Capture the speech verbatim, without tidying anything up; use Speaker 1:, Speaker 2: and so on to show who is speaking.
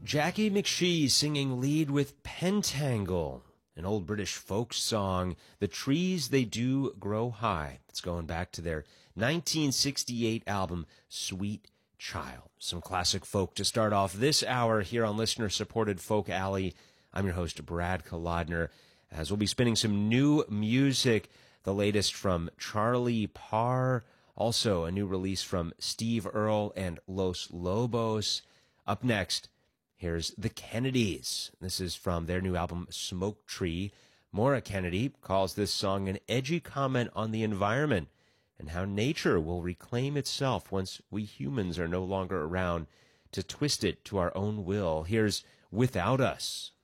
Speaker 1: Jackie McShee singing lead with Pentangle, an old British folk song, The Trees They Do Grow High. It's going back to their nineteen sixty-eight album, Sweet Child. Some classic folk to start off this hour here on listener-supported Folk Alley. I'm your host, Brad Kolodner, as we'll be spinning some new music, the latest from Charlie Parr, also a new release from Steve Earle and Los Lobos. Up next, here's The Kennedys. This is from their new album, Smoke Tree. Maura Kennedy calls this song an edgy comment on the environment and how nature will reclaim itself once we humans are no longer around to twist it to our own will. Here's Without Us.